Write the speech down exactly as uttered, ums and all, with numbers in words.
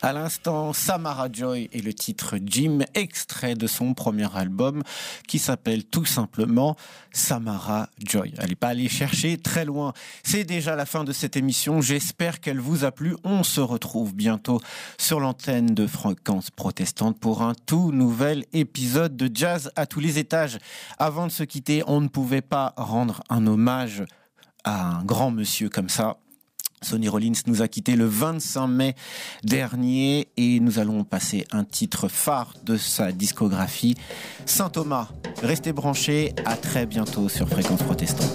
À l'instant, Samara Joy et le titre Jim, extrait de son premier album qui s'appelle tout simplement Samara Joy. Elle n'est pas allée chercher très loin. C'est déjà la fin de cette émission. J'espère qu'elle vous a plu. On se retrouve bientôt sur l'antenne de Fréquence Protestante pour un tout nouvel épisode de Jazz à tous les étages. Avant de se quitter, on ne pouvait pas rendre un hommage à un grand monsieur comme ça. Sonny Rollins nous a quittés le vingt-cinq mai dernier et nous allons passer un titre phare de sa discographie, Saint Thomas. Restez branchés, à très bientôt sur Fréquence Protestante.